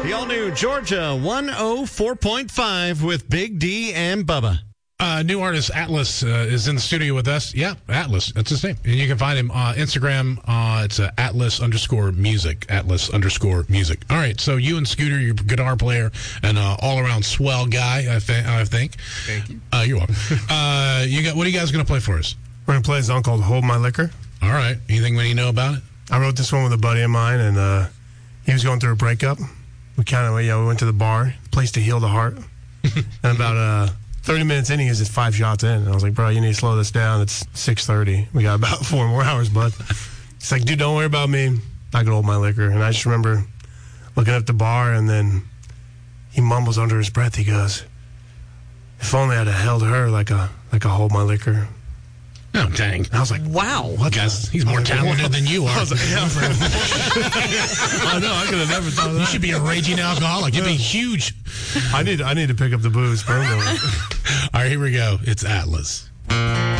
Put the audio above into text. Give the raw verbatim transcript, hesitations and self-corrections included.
The all-new Georgia one oh four point five with Big D and Bubba. Uh, new artist Atlas uh, is in the studio with us. Yeah, Atlas. That's his name. And you can find him on Instagram. Uh, it's uh, Atlas underscore music. Atlas underscore music. All right. So you and Scooter, you're a guitar player and uh, all-around swell guy, I, th- I think. Thank you. Uh, you're welcome. uh, you got, what are you guys going to play for us? We're going to play a song called Hold My Liquor. All right. Anything we need to know about it? I wrote this one with a buddy of mine, and uh, he was going through a breakup. We kind of, yeah, we went to the bar, place to heal the heart. And about uh, thirty minutes in, he was just five shots in. And I was like, bro, you need to slow this down. It's six thirty. We got about four more hours, bud. He's like, dude, don't worry about me. I can hold my liquor. And I just remember looking at the bar, and then he mumbles under his breath. He goes, if only I'd have held her like a like a hold my liquor. Oh, dang. And I was like, Wow. what? Guys, he's more talented than you are. I was like, yeah, I know. I could have never thought of that. You should be a raging alcoholic. You'd be huge. I need I need to pick up the booze permanently. All right, here we go. It's Atlas.